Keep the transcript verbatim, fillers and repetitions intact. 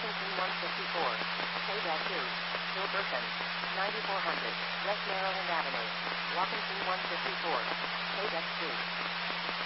Washington one fifty-four, Quebec two, Hilberton, ninety-four hundred, West Maryland Avenue, Washington one fifty-four, Quebec two.